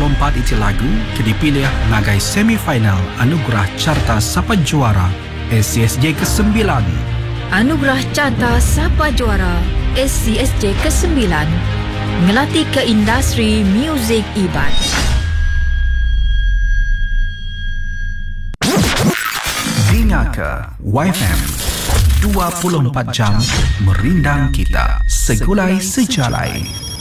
24 iti lagu ke dipilih ngagai semifinal Anugerah Carta Sapa Juara SCSJ ke-9. Anugerah Carta Sapa Juara SCSJ ke-9 ngelatih ke industri muzik Iban. Dengarkan YFM 24 jam merindang kita segulai sejalai.